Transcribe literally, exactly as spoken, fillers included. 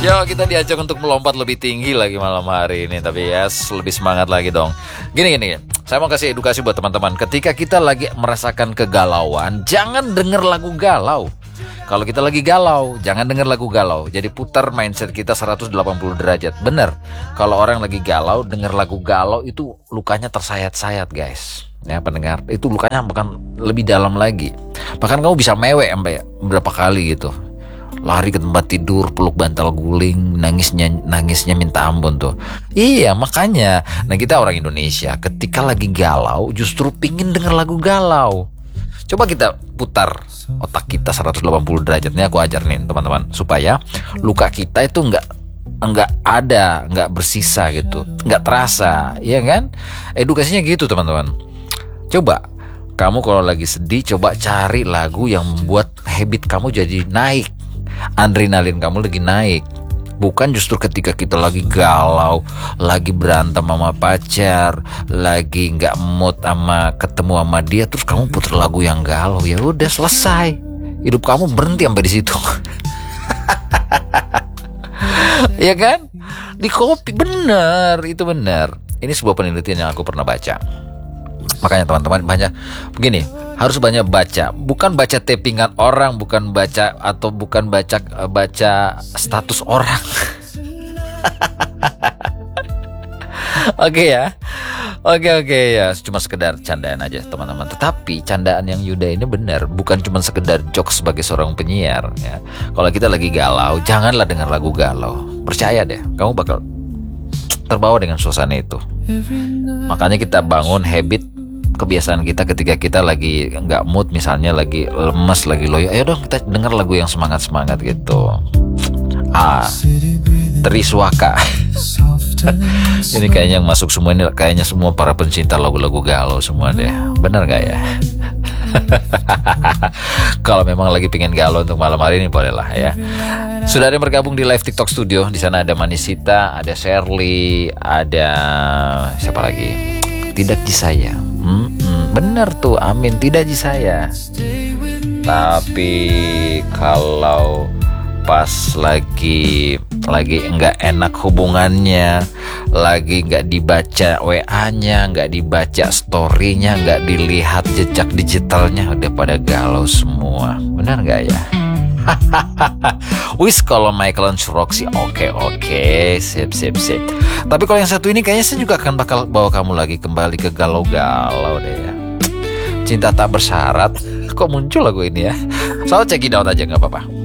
Yo, kita diajak untuk melompat lebih tinggi lagi malam hari ini. Tapi yes, lebih semangat lagi dong. Gini, gini, gini. Saya mau kasih edukasi buat teman-teman. Ketika kita lagi merasakan kegalauan, jangan denger lagu galau. Kalau kita lagi galau, jangan denger lagu galau. Jadi putar mindset kita seratus delapan puluh derajat. Bener, kalau orang lagi galau, denger lagu galau itu lukanya tersayat-sayat guys. Ya pendengar, itu lukanya bahkan lebih dalam lagi. Bahkan kamu bisa mewek sampai berapa kali gitu. Lari ke tempat tidur, peluk bantal guling, nangisnya nangisnya minta ampun tuh. Iya makanya, nah kita orang Indonesia ketika lagi galau justru pingin denger lagu galau. Coba kita putar otak kita seratus delapan puluh derajat. Ini aku ajar nih teman-teman, supaya luka kita itu nggak nggak ada, nggak bersisa gitu, nggak terasa, ya kan? Edukasinya gitu teman-teman. Coba kamu kalau lagi sedih, coba cari lagu yang membuat habit kamu jadi naik, adrenalin kamu lagi naik. Bukan justru ketika kita lagi galau, lagi berantem sama pacar, lagi nggak mood sama ketemu sama dia, terus kamu putar lagu yang galau. Ya udah selesai, hidup kamu berhenti sampai di situ. Ya kan? Di kopi bener, itu bener. Ini sebuah penelitian yang aku pernah baca. Makanya teman-teman banyak begini, harus banyak baca, bukan baca tappingan orang, bukan baca atau bukan baca baca status orang. Oke ya, oke oke ya, cuma sekedar candaan aja teman-teman. Tetapi candaan yang Yuda ini benar, bukan cuma sekedar jokes sebagai seorang penyiar. Ya. Kalau kita lagi galau, janganlah dengar lagu galau. Percaya deh, kamu bakal terbawa dengan suasana itu. Makanya kita bangun habit, kebiasaan kita ketika kita lagi nggak mood, misalnya lagi lemes, lagi loyo, ayo dong kita dengar lagu yang semangat-semangat gitu. Ah, Triswaka. Ini kayaknya yang masuk semua, ini kayaknya semua para pencinta lagu-lagu galau semua deh. Benar gak ya? Kalau memang lagi pengen galau untuk malam hari ini, bolehlah ya. Sudah ada yang bergabung di live TikTok Studio. Di sana ada Manisita, ada Shirley, ada siapa lagi? Tidak di saya. Hmm, hmm, bener tuh, amin, tidak di saya. Tapi kalau pas lagi lagi nggak enak hubungannya, lagi nggak dibaca W A-nya, nggak dibaca story-nya, nggak dilihat jejak digitalnya, udah pada galau semua. Benar nggak ya? Wis kalau Michael Roxy oke oke, sip sip sip. Tapi kalau yang satu ini kayaknya saya juga akan bakal bawa kamu lagi kembali ke galau-galau deh ya. Cinta tak bersyarat. Kok muncul lagu ini ya? Soal check it out aja nggak apa-apa.